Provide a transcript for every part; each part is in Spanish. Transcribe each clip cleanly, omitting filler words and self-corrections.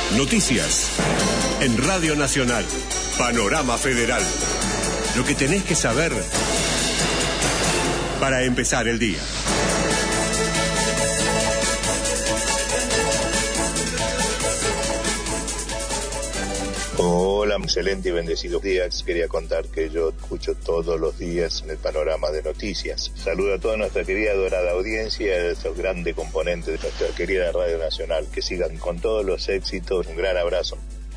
Noticias. En Radio Nacional. Panorama Federal. Lo que tenés que saber para empezar el día. Hola, excelente y bendecidos días. Quería contar que yo escucho todos los días en el Panorama de Noticias. Saludo a toda nuestra querida dorada audiencia, a esos grandes componentes de nuestra querida Radio Nacional. Que sigan con todos los éxitos. Un gran abrazo.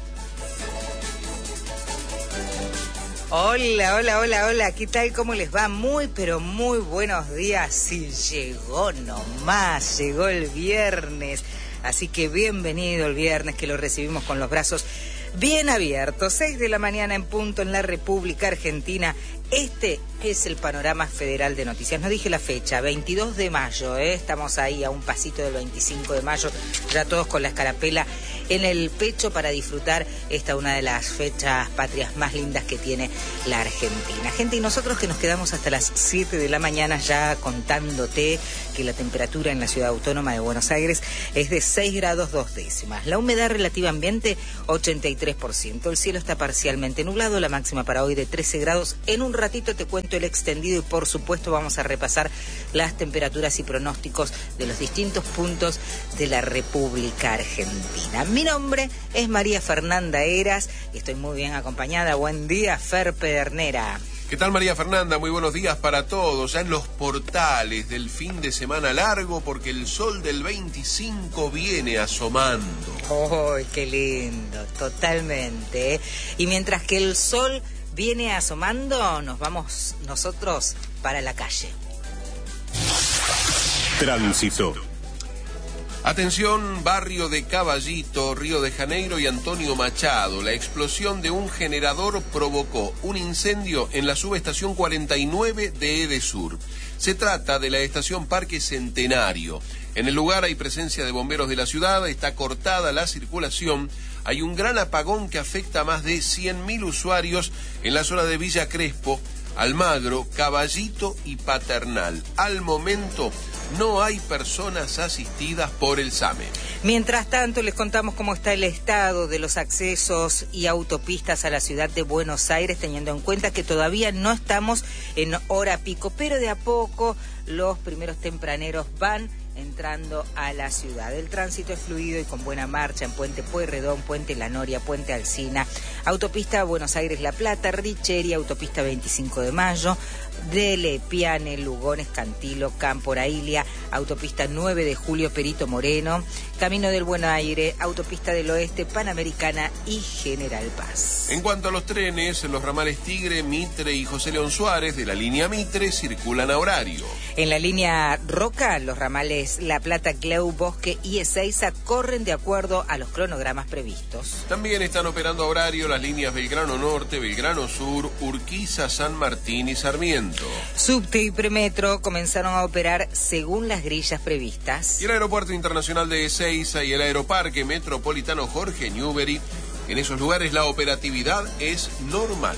Hola, ¿qué tal? ¿Cómo les va? Muy, pero muy buenos días. Sí, llegó nomás, llegó el viernes. Así que bienvenido el viernes, que lo recibimos con los brazos bien abiertos. 6 de la mañana en punto en la República Argentina. Este es el Panorama Federal de Noticias. No dije la fecha, 22 de mayo, Estamos ahí a un pasito del 25 de mayo, ya todos con la escarapela en el pecho para disfrutar esta una de las fechas patrias más lindas que tiene la Argentina. Gente, y nosotros que nos quedamos hasta las 7 de la mañana ya contándote que la temperatura en la Ciudad Autónoma de Buenos Aires es de 6 grados 2 décimas. La humedad relativa ambiente, 83%. El cielo está parcialmente nublado, la máxima para hoy de 13 grados. En un ratito te cuento el extendido y por supuesto vamos a repasar las temperaturas y pronósticos de los distintos puntos de la República Argentina. Mi nombre es María Fernanda Heras y estoy muy bien acompañada. Buen día, Fer Pedernera. ¿Qué tal, María Fernanda? Muy buenos días para todos. Ya en los portales del fin de semana largo, porque el sol del 25 viene asomando. ¡Oh, qué lindo! Totalmente. Y mientras que el sol viene asomando, nos vamos nosotros para la calle. Tránsito. Atención, barrio de Caballito, Río de Janeiro y Antonio Machado. La explosión de un generador provocó un incendio en la subestación 49 de Edesur. Se trata de la estación Parque Centenario. En el lugar hay presencia de bomberos de la ciudad, está cortada la circulación. Hay un gran apagón que afecta a más de 100.000 usuarios en la zona de Villa Crespo, Almagro, Caballito y Paternal. Al momento no hay personas asistidas por el SAME. Mientras tanto, les contamos cómo está el estado de los accesos y autopistas a la ciudad de Buenos Aires, teniendo en cuenta que todavía no estamos en hora pico, pero de a poco los primeros tempraneros van entrando a la ciudad. El tránsito es fluido y con buena marcha en Puente Pueyrredón, Puente La Noria, Puente Alsina, autopista Buenos Aires-La Plata, Richeri, autopista 25 de Mayo, Dele, Piane, Lugones, Cantilo, Campo Railia, autopista 9 de Julio, Perito Moreno, Camino del Buen Aire, autopista del Oeste, Panamericana y General Paz. En cuanto a los trenes, los ramales Tigre, Mitre y José León Suárez de la línea Mitre circulan a horario. En la línea Roca, los ramales La Plata, Cleu, Bosque y Ezeiza corren de acuerdo a los cronogramas previstos. También están operando a horario las líneas Belgrano Norte, Belgrano Sur, Urquiza, San Martín y Sarmiento. Subte y Premetro comenzaron a operar según las grillas previstas. Y el Aeropuerto Internacional de Ezeiza y el Aeroparque Metropolitano Jorge Newbery, en esos lugares la operatividad es normal.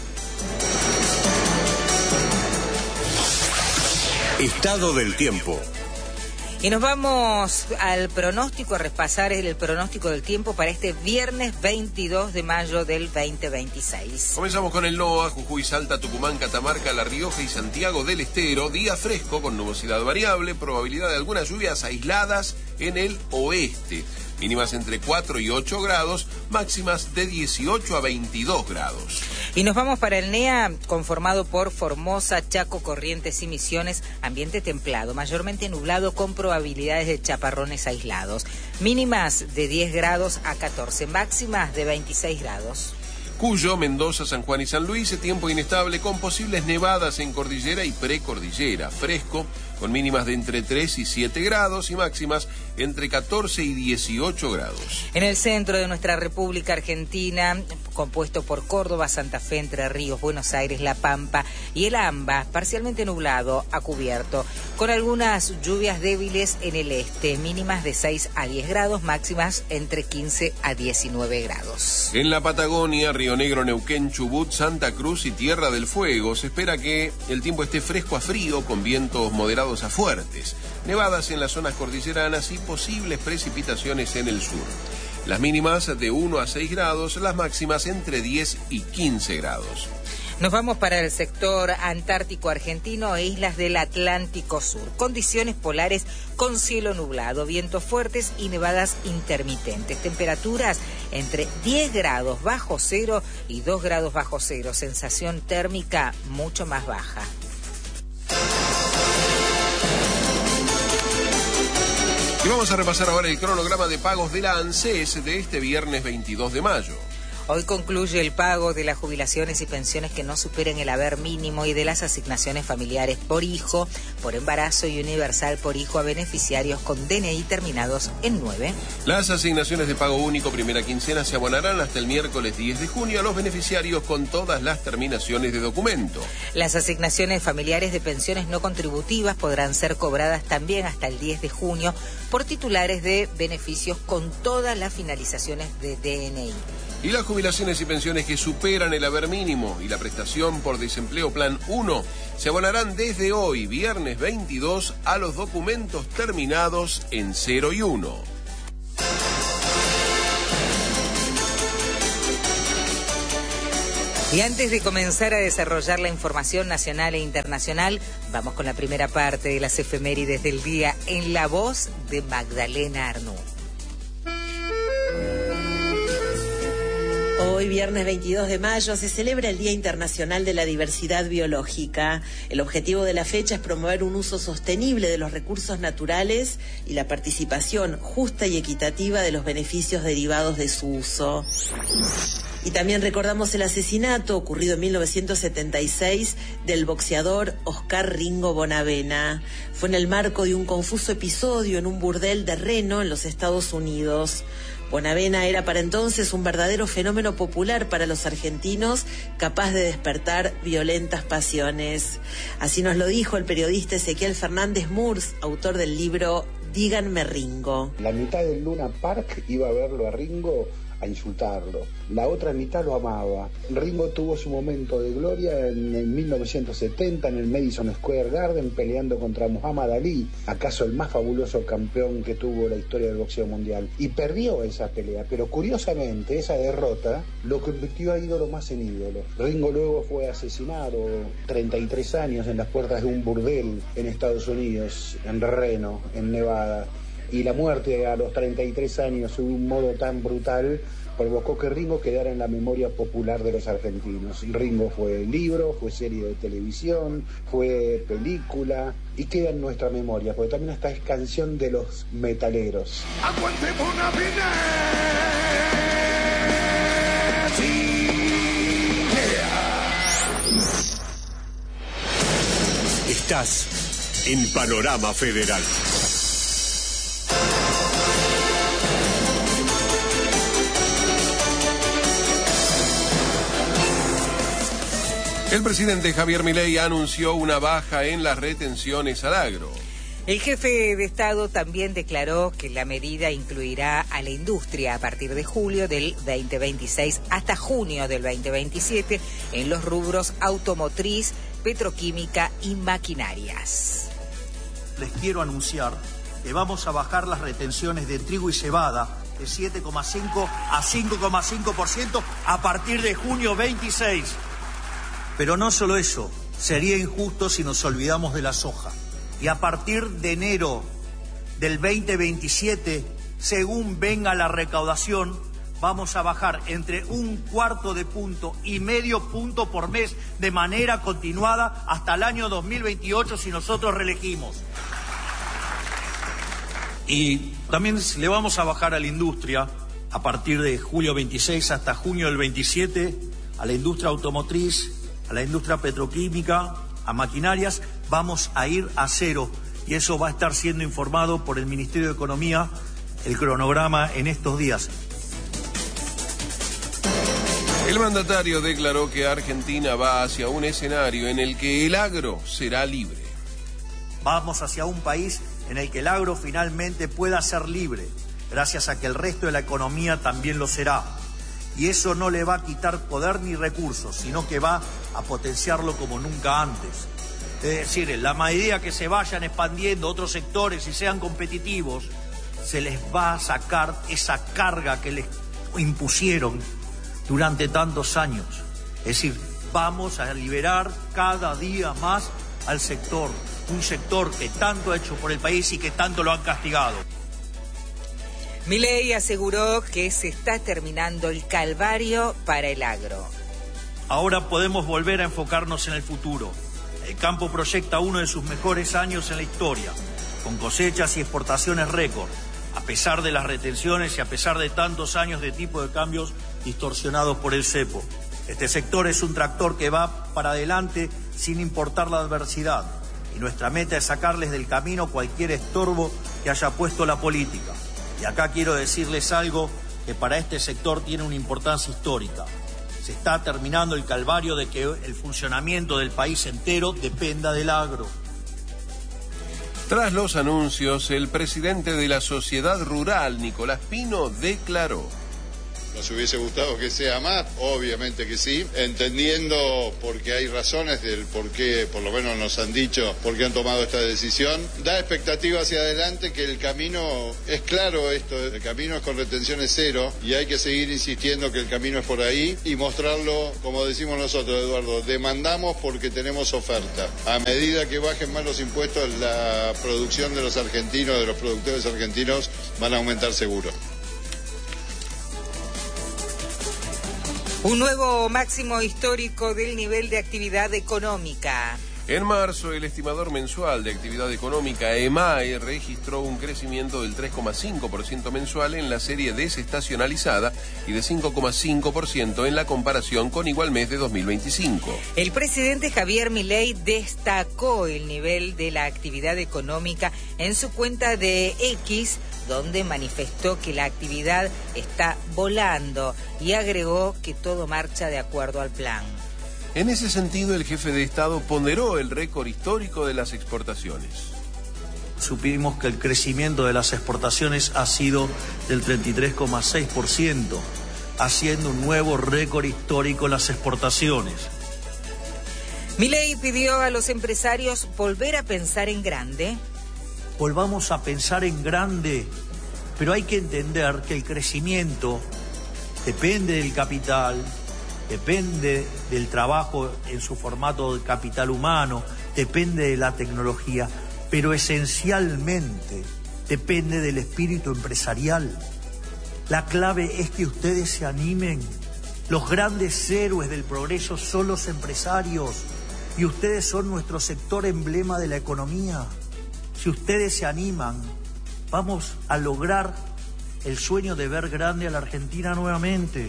Estado del tiempo. Y nos vamos al pronóstico, a repasar el pronóstico del tiempo para este viernes 22 de mayo del 2026. Comenzamos con el NOA, Jujuy, Salta, Tucumán, Catamarca, La Rioja y Santiago del Estero. Día fresco con nubosidad variable, probabilidad de algunas lluvias aisladas en el oeste. Mínimas entre 4 y 8 grados, máximas de 18 a 22 grados. Y nos vamos para el NEA, conformado por Formosa, Chaco, Corrientes y Misiones, ambiente templado, mayormente nublado con probabilidades de chaparrones aislados. Mínimas de 10 grados a 14, máximas de 26 grados. Cuyo, Mendoza, San Juan y San Luis, tiempo inestable con posibles nevadas en cordillera y precordillera. Fresco, con mínimas de entre 3 y 7 grados y máximas entre 14 y 18 grados. En el centro de nuestra República Argentina, compuesto por Córdoba, Santa Fe, Entre Ríos, Buenos Aires, La Pampa y el AMBA, parcialmente nublado a cubierto, con algunas lluvias débiles en el este, mínimas de 6 a 10 grados, máximas entre 15 a 19 grados. En la Patagonia, Río Negro, Neuquén, Chubut, Santa Cruz y Tierra del Fuego, se espera que el tiempo esté fresco a frío, con vientos moderados a fuertes, nevadas en las zonas cordilleranas y posibles precipitaciones en el sur. Las mínimas de 1 a 6 grados, las máximas entre 10 y 15 grados. Nos vamos para el sector antártico argentino e islas del Atlántico Sur. Condiciones polares con cielo nublado, vientos fuertes y nevadas intermitentes. Temperaturas entre 10 grados bajo cero y 2 grados bajo cero. Sensación térmica mucho más baja. Y vamos a repasar ahora el cronograma de pagos de la ANSES de este viernes 22 de mayo. Hoy concluye el pago de las jubilaciones y pensiones que no superen el haber mínimo y de las asignaciones familiares por hijo, por embarazo y universal por hijo a beneficiarios con DNI terminados en 9. Las asignaciones de pago único primera quincena se abonarán hasta el miércoles 10 de junio a los beneficiarios con todas las terminaciones de documento. Las asignaciones familiares de pensiones no contributivas podrán ser cobradas también hasta el 10 de junio por titulares de beneficios con todas las finalizaciones de DNI. Y las jubilaciones y pensiones que superan el haber mínimo y la prestación por desempleo plan 1 se abonarán desde hoy, viernes 22, a los documentos terminados en 0 y 1. Y antes de comenzar a desarrollar la información nacional e internacional, vamos con la primera parte de las efemérides del día en la voz de Magdalena Arnú. Hoy, viernes 22 de mayo, se celebra el Día Internacional de la Diversidad Biológica. El objetivo de la fecha es promover un uso sostenible de los recursos naturales y la participación justa y equitativa de los beneficios derivados de su uso. Y también recordamos el asesinato ocurrido en 1976 del boxeador Oscar Ringo Bonavena. Fue en el marco de un confuso episodio en un burdel de Reno, en los Estados Unidos. Bonavena era para entonces un verdadero fenómeno popular para los argentinos, capaz de despertar violentas pasiones. Así nos lo dijo el periodista Ezequiel Fernández Murs, autor del libro Díganme Ringo. La mitad del Luna Park iba a verlo a Ringo a insultarlo. La otra mitad lo amaba. Ringo tuvo su momento de gloria en 1970 en el Madison Square Garden peleando contra Muhammad Ali, acaso el más fabuloso campeón que tuvo la historia del boxeo mundial. Y perdió esa pelea, pero curiosamente esa derrota lo convirtió a ídolo más en ídolo. Ringo luego fue asesinado 33 años en las puertas de un burdel en Estados Unidos, en Reno, en Nevada. Y la muerte a los 33 años de un modo tan brutal provocó que Ringo quedara en la memoria popular de los argentinos. Ringo fue libro, fue serie de televisión, fue película y queda en nuestra memoria, porque también esta es canción de los metaleros. ¡Aguante Bonavena! Estás en Panorama Federal. El presidente Javier Milei anunció una baja en las retenciones al agro. El jefe de Estado también declaró que la medida incluirá a la industria a partir de julio del 2026 hasta junio del 2027 en los rubros automotriz, petroquímica y maquinarias. Les quiero anunciar que vamos a bajar las retenciones de trigo y cebada de 7,5 a 5,5% a partir de junio 26. Pero no solo eso, sería injusto si nos olvidamos de la soja. Y a partir de enero del 2027, según venga la recaudación, vamos a bajar entre 1/4 punto y medio punto por mes de manera continuada hasta el año 2028 si nosotros reelegimos. Y también le vamos a bajar a la industria a partir de julio 26 hasta junio del 27, a la industria automotriz, a la industria petroquímica, a maquinarias, vamos a ir a cero. Y eso va a estar siendo informado por el Ministerio de Economía, el cronograma en estos días. El mandatario declaró que Argentina va hacia un escenario en el que el agro será libre. Vamos hacia un país en el que el agro finalmente pueda ser libre, gracias a que el resto de la economía también lo será. Y eso no le va a quitar poder ni recursos, sino que va a potenciarlo como nunca antes. Es decir, en la medida que se vayan expandiendo otros sectores y sean competitivos, se les va a sacar esa carga que les impusieron durante tantos años. Es decir, vamos a liberar cada día más al sector, un sector que tanto ha hecho por el país y que tanto lo han castigado. Milei aseguró que se está terminando el calvario para el agro. Ahora podemos volver a enfocarnos en el futuro. El campo proyecta uno de sus mejores años en la historia, con cosechas y exportaciones récord, a pesar de las retenciones y a pesar de tantos años de tipo de cambios distorsionados por el cepo. Este sector es un tractor que va para adelante sin importar la adversidad, y nuestra meta es sacarles del camino cualquier estorbo que haya puesto la política. Y acá quiero decirles algo que para este sector tiene una importancia histórica. Se está terminando el calvario de que el funcionamiento del país entero dependa del agro. Tras los anuncios, el presidente de la Sociedad Rural, Nicolás Pino, declaró: ¿Nos hubiese gustado que sea más? Obviamente que sí, entendiendo porque hay razones del por qué, por lo menos nos han dicho, por qué han tomado esta decisión. Da expectativa hacia adelante que el camino es claro esto, el camino es con retenciones cero y hay que seguir insistiendo que el camino es por ahí y mostrarlo, como decimos nosotros, Eduardo, demandamos porque tenemos oferta. A medida que bajen más los impuestos, la producción de los argentinos, de los productores argentinos, van a aumentar seguro. Un nuevo máximo histórico del nivel de actividad económica. En marzo, el estimador mensual de actividad económica, EMAE, registró un crecimiento del 3,5% mensual en la serie desestacionalizada y de 5,5% en la comparación con igual mes de 2025. El presidente Javier Milei destacó el nivel de la actividad económica en su cuenta de X, donde manifestó que la actividad está volando y agregó que todo marcha de acuerdo al plan. En ese sentido, el jefe de Estado ponderó el récord histórico de las exportaciones. Supimos que el crecimiento de las exportaciones ha sido del 33,6%, haciendo un nuevo récord histórico en las exportaciones. Milei pidió a los empresarios volver a pensar en grande. Volvamos a pensar en grande, pero hay que entender que el crecimiento depende del capital, depende del trabajo en su formato de capital humano, depende de la tecnología, pero esencialmente depende del espíritu empresarial. La clave es que ustedes se animen. Los grandes héroes del progreso son los empresarios y ustedes son nuestro sector emblema de la economía. Si ustedes se animan, vamos a lograr el sueño de ver grande a la Argentina nuevamente.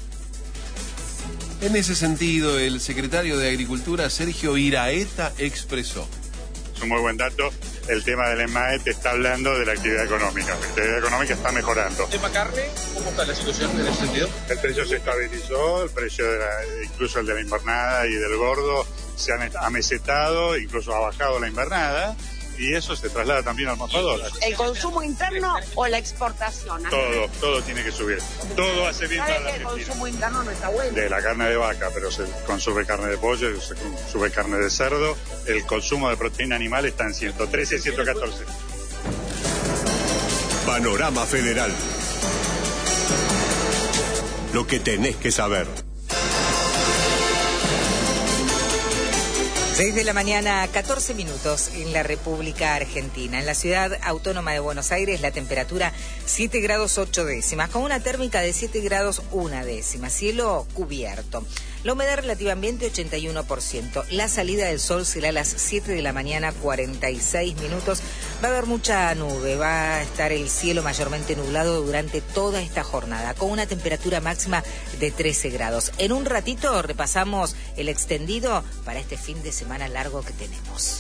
En ese sentido, el secretario de Agricultura, Sergio Iraeta, expresó: Es un muy buen dato. El tema del EMAE te está hablando de la actividad económica. La actividad económica está mejorando. ¿El tema carne? ¿Cómo está la situación en ese sentido? El precio se estabilizó, el precio incluso el de la invernada y del gordo se han amesetado, incluso ha bajado la invernada. Y eso se traslada también al mapador. ¿El consumo interno o la exportación? Todo tiene que subir. Todo hace bien para la Argentina. El consumo interno no está bueno. De la carne de vaca, pero se consume carne de pollo, se consume carne de cerdo. El consumo de proteína animal está en 113 y 114. Panorama Federal. Lo que tenés que saber. 6 de la mañana, 14 minutos en la República Argentina. En la ciudad autónoma de Buenos Aires, la temperatura 7 grados 8 décimas, con una térmica de 7 grados 1 décima, cielo cubierto. La humedad relativa ambiente 81%. La salida del sol será a las 7 de la mañana, 46 minutos. Va a haber mucha nube, va a estar el cielo mayormente nublado durante toda esta jornada, con una temperatura máxima de 13 grados. En un ratito repasamos el extendido para este fin de semana largo que tenemos.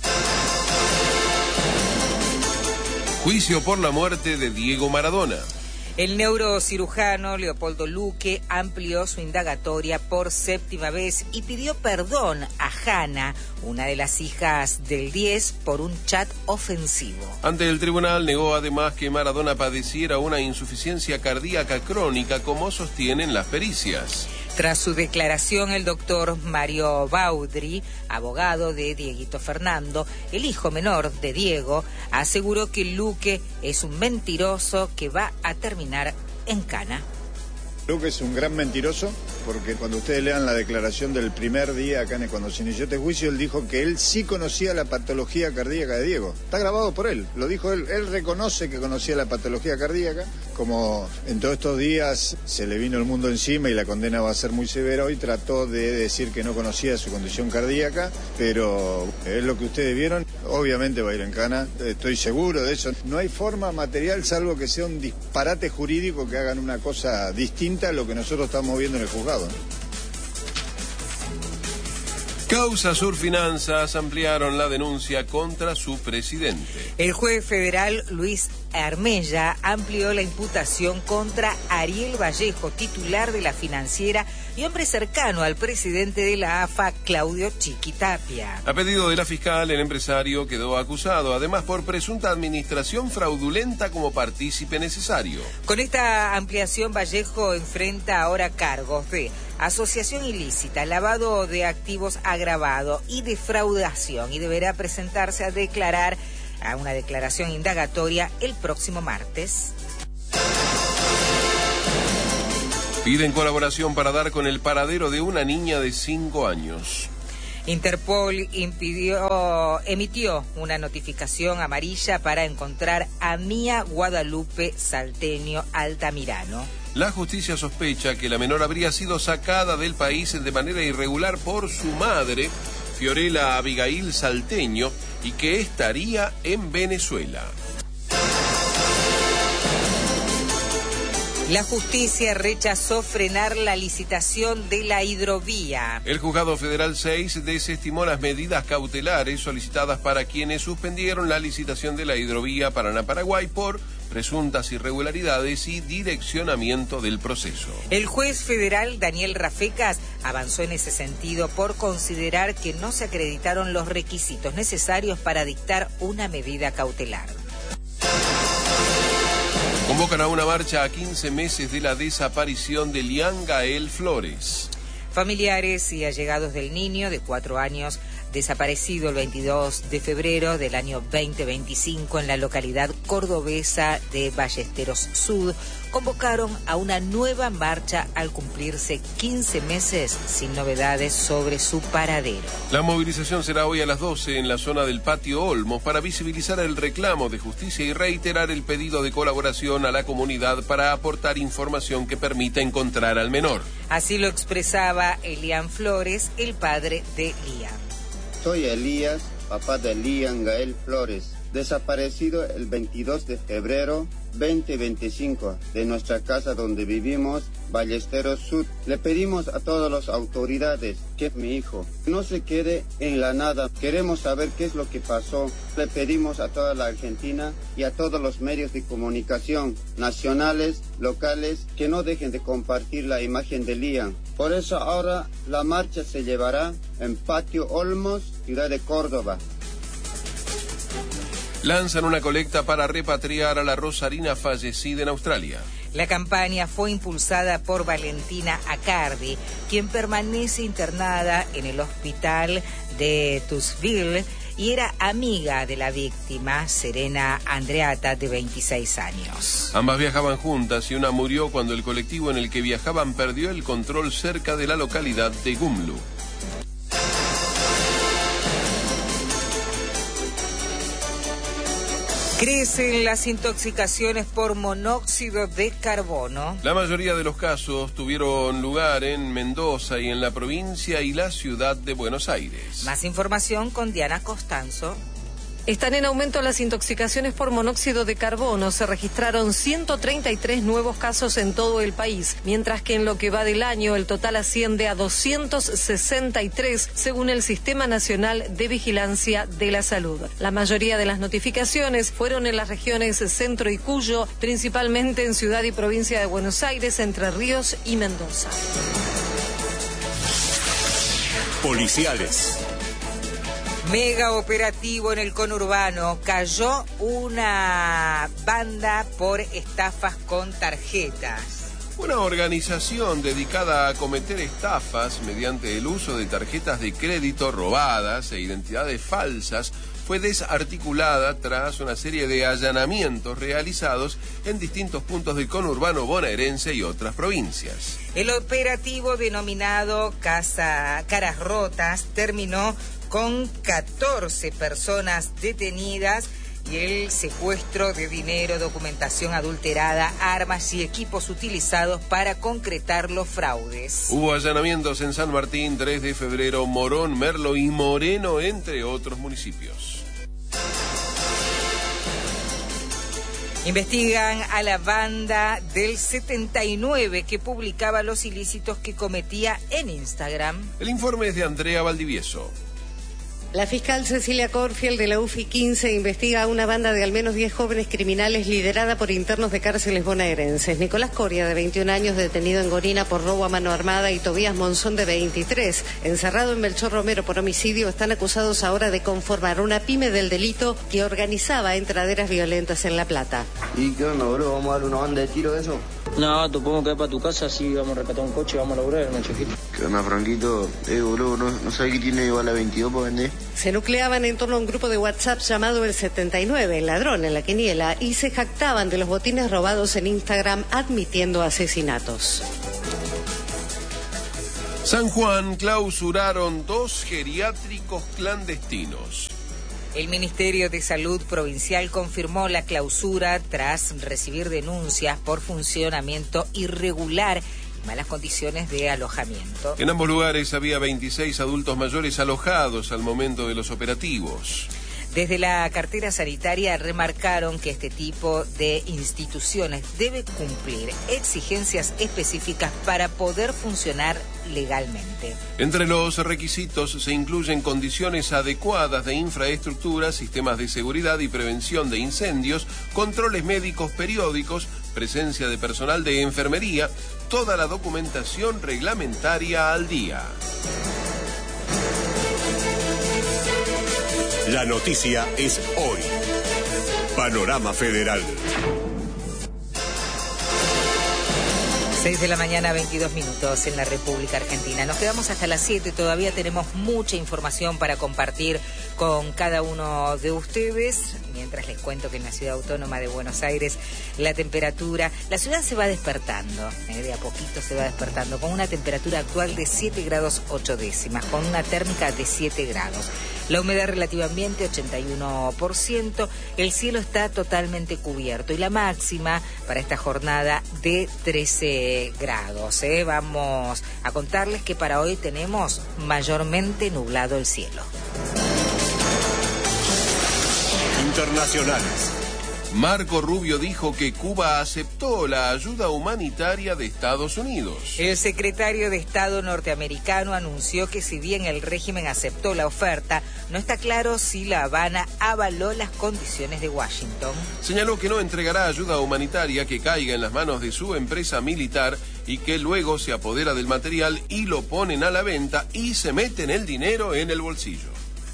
Juicio por la muerte de Diego Maradona. El neurocirujano Leopoldo Luque amplió su indagatoria por 7ª vez y pidió perdón a Hanna, una de las hijas del 10, por un chat ofensivo. Ante el tribunal negó además que Maradona padeciera una insuficiencia cardíaca crónica, como sostienen las pericias. Tras su declaración, el doctor Mario Baudry, abogado de Dieguito Fernando, el hijo menor de Diego, aseguró que Luque es un mentiroso que va a terminar en cana. Luque es un gran mentiroso, porque cuando ustedes lean la declaración del primer día acá, cuando se inició este juicio, él dijo que él sí conocía la patología cardíaca de Diego. Está grabado por él, lo dijo él. Él reconoce que conocía la patología cardíaca. Como en todos estos días se le vino el mundo encima y la condena va a ser muy severa, hoy trató de decir que no conocía su condición cardíaca, pero es lo que ustedes vieron. Obviamente va a ir en cana, estoy seguro de eso. No hay forma material, salvo que sea un disparate jurídico, que hagan una cosa distinta a lo que nosotros estamos viendo en el juzgado, ¿no? Causa Surfinanzas ampliaron la denuncia contra su presidente. El juez federal Luis Armella amplió la imputación contra Ariel Vallejo, titular de la financiera y hombre cercano al presidente de la AFA, Claudio Chiquitapia. A pedido de la fiscal, el empresario quedó acusado, además por presunta administración fraudulenta como partícipe necesario. Con esta ampliación, Vallejo enfrenta ahora cargos de asociación ilícita, lavado de activos agravado y defraudación, y deberá presentarse a declarar a una declaración indagatoria el próximo martes. Piden colaboración para dar con el paradero de una niña de 5 años. Interpol emitió una notificación amarilla para encontrar a Mía Guadalupe Salteño Altamirano. La justicia sospecha que la menor habría sido sacada del país de manera irregular por su madre, Fiorella Abigail Salteño, y que estaría en Venezuela. La justicia rechazó frenar la licitación de la hidrovía. El Juzgado Federal 6 desestimó las medidas cautelares solicitadas para quienes suspendieron la licitación de la hidrovía Paraná-Paraguay por presuntas irregularidades y direccionamiento del proceso. El juez federal Daniel Rafecas avanzó en ese sentido por considerar que no se acreditaron los requisitos necesarios para dictar una medida cautelar. Convocan a una marcha a 15 meses de la desaparición de Lian Gael Flores. Familiares y allegados del niño de 4 años, desaparecido el 22 de febrero del año 2025 en la localidad cordobesa de Ballesteros Sud, convocaron a una nueva marcha al cumplirse 15 meses sin novedades sobre su paradero. La movilización será hoy a las 12 en la zona del Patio Olmos para visibilizar el reclamo de justicia y reiterar el pedido de colaboración a la comunidad para aportar información que permita encontrar al menor. Así lo expresaba Elian Flores, el padre de Lian. Soy Elías, papá de Lian Gael Flores, desaparecido el 22 de febrero 2025 de nuestra casa donde vivimos, Ballesteros Sud. Le pedimos a todas las autoridades que mi hijo no se quede en la nada. Queremos saber qué es lo que pasó. Le pedimos a toda la Argentina y a todos los medios de comunicación nacionales, locales, que no dejen de compartir la imagen de Lian. Por eso ahora la marcha se llevará en Patio Olmos, ciudad de Córdoba. Lanzan una colecta para repatriar a la rosarina fallecida en Australia. La campaña fue impulsada por Valentina Acardi, quien permanece internada en el hospital de Townsville y era amiga de la víctima, Serena Andreata, de 26 años. Ambas viajaban juntas y una murió cuando el colectivo en el que viajaban perdió el control cerca de la localidad de Gumlu. Crecen las intoxicaciones por monóxido de carbono. La mayoría de los casos tuvieron lugar en Mendoza y en la provincia y la ciudad de Buenos Aires. Más información con Diana Costanzo. Están en aumento las intoxicaciones por monóxido de carbono. Se registraron 133 nuevos casos en todo el país, mientras que en lo que va del año el total asciende a 263, según el Sistema Nacional de Vigilancia de la Salud. La mayoría de las notificaciones fueron en las regiones Centro y Cuyo, principalmente en Ciudad y Provincia de Buenos Aires, Entre Ríos y Mendoza. Policiales. Mega operativo en el conurbano. Cayó una banda por estafas con tarjetas. fue una organización dedicada a cometer estafas mediante el uso de tarjetas de crédito robadas e identidades falsas. Fue desarticulada tras una serie de allanamientos realizados en distintos puntos del conurbano bonaerense y otras provincias. El operativo denominado Caras Rotas terminó con 14 personas detenidas y el secuestro de dinero, documentación adulterada, armas y equipos utilizados para concretar los fraudes. Hubo allanamientos en San Martín, 3 de febrero, Morón, Merlo y Moreno, entre otros municipios. Investigan a la banda del 79 que publicaba los ilícitos que cometía en Instagram. El informe es de Andrea Valdivieso. La fiscal Cecilia Corfield de la UFI 15 investiga a una banda de al menos 10 jóvenes criminales liderada por internos de cárceles bonaerenses. Nicolás Coria, de 21 años, detenido en Gorina por robo a mano armada, y Tobías Monzón, de 23, encerrado en Melchor Romero por homicidio, están acusados ahora de conformar una pyme del delito que organizaba entraderas violentas en La Plata. ¿Y qué onda, boludo? ¿Vamos a dar una banda de tiro de eso? No, te podemos quedar para tu casa, así vamos a rescatar un coche y vamos a lograr, hermano chiquito. ¿Qué onda, Franquito? Boludo, ¿no sabés que tiene bala 22 para vender? Se nucleaban en torno a un grupo de WhatsApp llamado El 79, el ladrón en la quiniela, y se jactaban de los botines robados en Instagram, admitiendo asesinatos. San Juan clausuraron 2 geriátricos clandestinos. El Ministerio de Salud Provincial confirmó la clausura tras recibir denuncias por funcionamiento irregular y malas condiciones de alojamiento. En ambos lugares había 26 adultos mayores alojados al momento de los operativos. Desde la cartera sanitaria remarcaron que este tipo de instituciones debe cumplir exigencias específicas para poder funcionar legalmente. Entre los requisitos se incluyen condiciones adecuadas de infraestructura, sistemas de seguridad y prevención de incendios, controles médicos periódicos, presencia de personal de enfermería, toda la documentación reglamentaria al día. La noticia es hoy. Panorama Federal. 6 de la mañana, 22 minutos en la República Argentina. Nos quedamos hasta las 7, todavía tenemos mucha información para compartir con cada uno de ustedes. Mientras les cuento que en la Ciudad Autónoma de Buenos Aires la temperatura, la ciudad se va despertando, de a poquito se va despertando, con una temperatura actual de 7 grados 8 décimas, con una térmica de 7 grados. La humedad relativa ambiente 81%, el cielo está totalmente cubierto y la máxima para esta jornada de 13 grados. Vamos a contarles que para hoy tenemos mayormente nublado el cielo. Internacionales. Marco Rubio dijo que Cuba aceptó la ayuda humanitaria de Estados Unidos. El secretario de Estado norteamericano anunció que si bien el régimen aceptó la oferta, no está claro si La Habana avaló las condiciones de Washington. Señaló que no entregará ayuda humanitaria que caiga en las manos de su empresa militar y que luego se apodera del material y lo ponen a la venta y se meten el dinero en el bolsillo.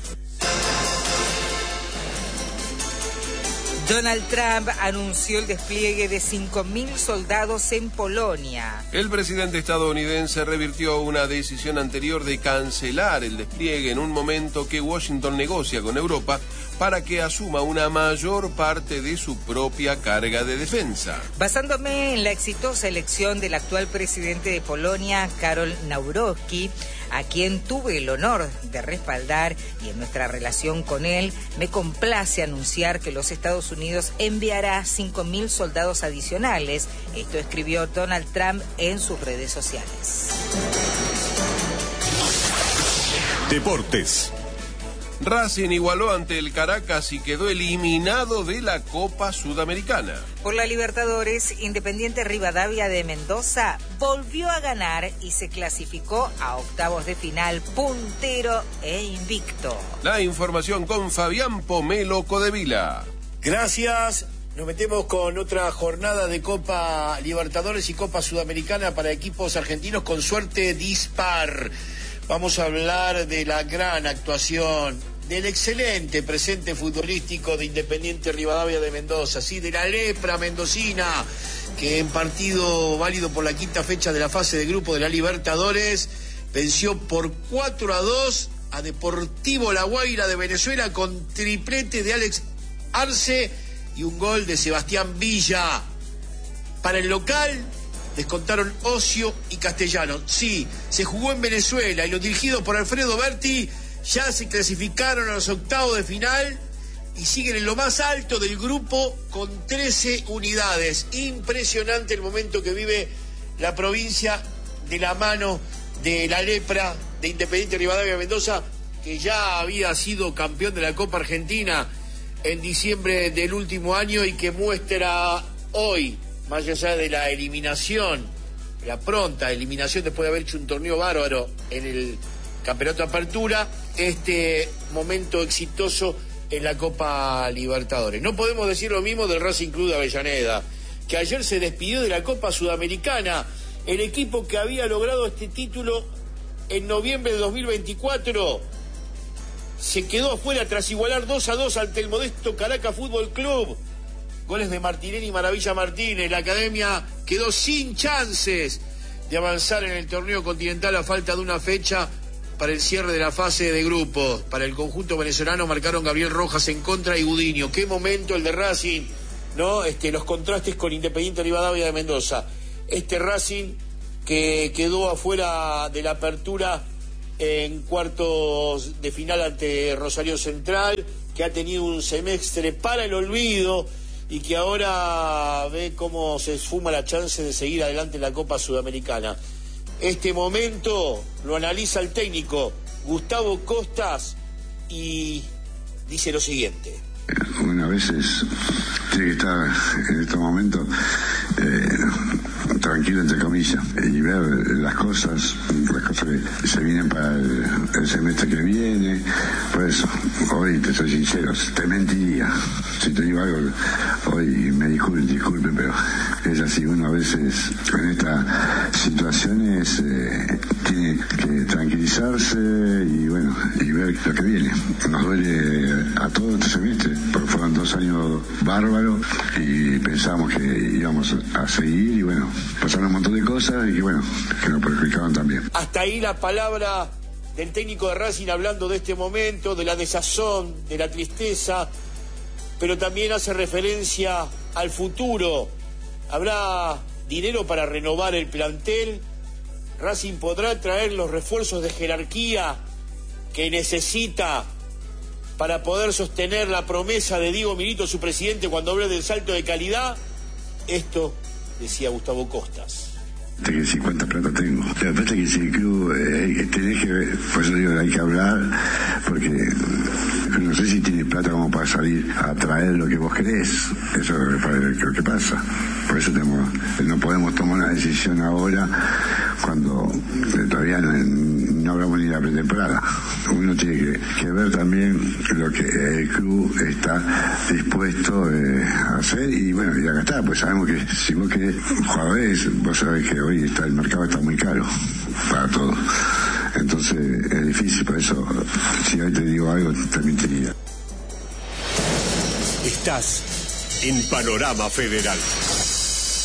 Donald Trump anunció el despliegue de 5.000 soldados en Polonia. El presidente estadounidense revirtió una decisión anterior de cancelar el despliegue en un momento que Washington negocia con Europa para que asuma una mayor parte de su propia carga de defensa. Basándome en la exitosa elección del actual presidente de Polonia, Karol Nawrocki, a quien tuve el honor de respaldar, y en nuestra relación con él, me complace anunciar que los Estados Unidos enviará 5.000 soldados adicionales. Esto escribió Donald Trump en sus redes sociales. Deportes. Racing igualó ante el Caracas y quedó eliminado de la Copa Sudamericana. Por la Libertadores, Independiente Rivadavia de Mendoza volvió a ganar y se clasificó a octavos de final, puntero e invicto. La información con Fabián Pomelo Codevila. Gracias. Nos metemos con otra jornada de Copa Libertadores y Copa Sudamericana para equipos argentinos con suerte dispar. Vamos a hablar de la gran actuación, del excelente presente futbolístico de Independiente Rivadavia de Mendoza, sí, de la lepra mendocina, que en partido válido por la quinta fecha de la fase de grupo de la Libertadores venció por 4-2 a Deportivo La Guaira de Venezuela con triplete de Alex Arce y un gol de Sebastián Villa. Para el local descontaron Ocio y Castellanos. Sí, se jugó en Venezuela y los dirigidos por Alfredo Berti ya se clasificaron a los octavos de final y siguen en lo más alto del grupo con 13 unidades. Impresionante el momento que vive la provincia de la mano de la lepra de Independiente Rivadavia Mendoza, que ya había sido campeón de la Copa Argentina en diciembre del último año y que muestra hoy, más allá de la eliminación, la pronta eliminación después de haber hecho un torneo bárbaro en el Campeonato Apertura, este momento exitoso en la Copa Libertadores. No podemos decir lo mismo del Racing Club de Avellaneda, que ayer se despidió de la Copa Sudamericana, el equipo que había logrado este título en noviembre de 2024, se quedó afuera tras igualar 2-2 ante el modesto Caracas Fútbol Club. Goles de Martinelli y Maravilla Martínez. La academia quedó sin chances de avanzar en el torneo continental a falta de una fecha para el cierre de la fase de grupos. Para el conjunto venezolano marcaron Gabriel Rojas en contra y Gudiño. Qué momento el de Racing, ¿no? Los contrastes con Independiente Rivadavia de Mendoza. Este Racing que quedó afuera de la apertura en cuartos de final ante Rosario Central, que ha tenido un semestre para el olvido y que ahora ve cómo se esfuma la chance de seguir adelante en la Copa Sudamericana. Este momento lo analiza el técnico Gustavo Costas y dice lo siguiente. Una vez tiene que estar en estos momentos tranquilo, entre comillas, y ver las cosas que se vienen para el semestre que viene. Por eso, hoy te soy sincero, te mentiría si te digo algo hoy, me disculpen, pero es así. Uno a veces en estas situaciones tiene que tranquilizarse y bueno, y ver lo que viene. Nos duele a todo este semestre, porque fueron 2 años bárbaros y pensábamos que íbamos a seguir y bueno, pasaron un montón de cosas y que bueno, que nos perjudicaban también. Hasta ahí la palabra del técnico de Racing hablando de este momento, de la desazón, de la tristeza, pero también hace referencia al futuro. ¿Habrá dinero para renovar el plantel? ¿Racing podrá traer los refuerzos de jerarquía que necesita para poder sostener la promesa de Diego Milito, su presidente, cuando habló del salto de calidad? Esto decía Gustavo Costas. Te que decir cuánta plata tengo. La plata que si el club tenés que ver, por eso digo, hay que hablar, porque no sé si tiene plata como para salir a traer lo que vos querés. Eso es lo que pasa. Por eso no podemos tomar una decisión ahora cuando todavía no hablamos ni la pretemporada. Uno tiene que ver también lo que el club está dispuesto a hacer y bueno, y acá está, pues sabemos que si vos querés jugadores, vos sabés que hoy el mercado está muy caro para todo. Entonces es difícil, por eso si hoy te digo algo te mentiría. Estás en Panorama Federal.